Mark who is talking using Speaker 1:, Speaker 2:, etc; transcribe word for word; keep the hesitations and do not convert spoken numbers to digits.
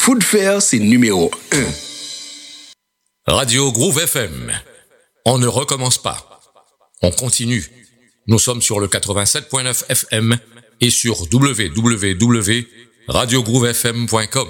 Speaker 1: Food Fair, c'est numéro un.
Speaker 2: Radio Groove F M. On ne recommence pas. On continue. Nous sommes sur le quatre-vingt-sept point neuf F M et sur w w w point radio groove f m point com.